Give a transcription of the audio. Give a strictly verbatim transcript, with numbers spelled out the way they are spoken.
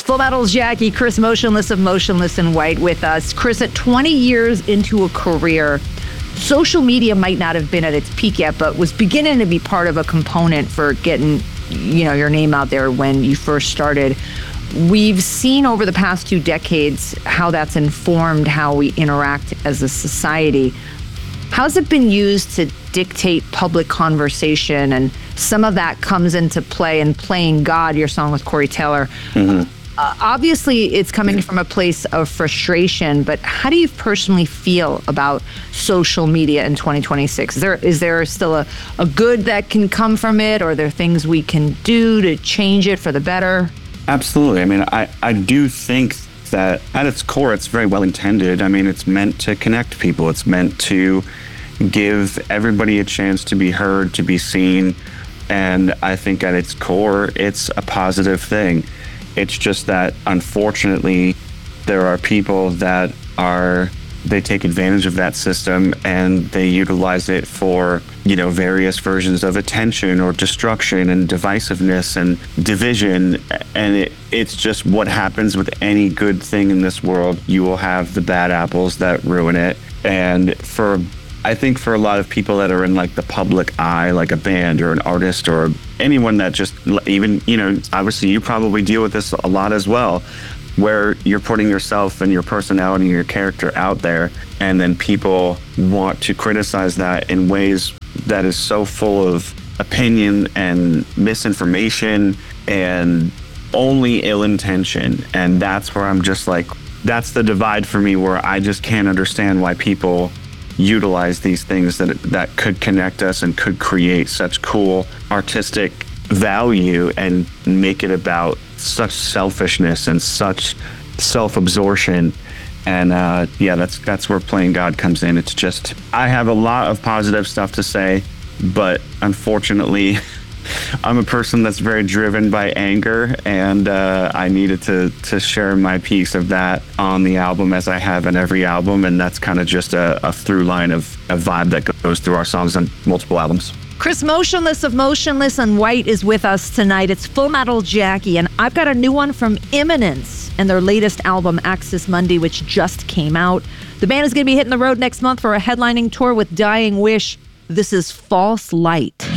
Full Metal's Jackie, Chris Motionless of Motionless in White with us. Chris, at twenty years into a career, social media might not have been at its peak yet, but was beginning to be part of a component for getting, you know, your name out there when you first started. We've seen over the past two decades how that's informed how we interact as a society. How's it been used to dictate public conversation? And some of that comes into play in Playing God, your song with Corey Taylor. Mm-hmm. Uh, obviously, it's coming from a place of frustration, but how do you personally feel about social media in twenty twenty-six? Is there, is there still a, a good that can come from it, or are there things we can do to change it for the better? Absolutely. I mean, I, I do think that at its core, it's very well intended. I mean, it's meant to connect people. It's meant to give everybody a chance to be heard, to be seen. And I think at its core, it's a positive thing. It's just that, unfortunately, there are people that are, they take advantage of that system and they utilize it for, you know, various versions of attention or destruction and divisiveness and division. And it, it's just what happens with any good thing in this world. You will have the bad apples that ruin it. And for, I think for a lot of people that are in like the public eye, like a band or an artist or anyone that just even, you know, obviously you probably deal with this a lot as well, where you're putting yourself and your personality and your character out there, and then people want to criticize that in ways that is so full of opinion and misinformation and only ill intention. And that's where I'm just like, that's the divide for me, where I just can't understand why people utilize these things that that could connect us and could create such cool artistic value and make it about such selfishness and such self-absorption. And uh, yeah, that's that's where Playing God comes in. It's just, I have a lot of positive stuff to say, but unfortunately, I'm a person that's very driven by anger, and uh, I needed to to share my piece of that on the album, as I have in every album, and that's kind of just a, a through line of a vibe that goes through our songs on multiple albums. Chris Motionless of Motionless in White is with us tonight. It's Full Metal Jackie, and I've got a new one from Imminence and their latest album, Axis Mundi, which just came out. The band is going to be hitting the road next month for a headlining tour with Dying Wish. This is False Light.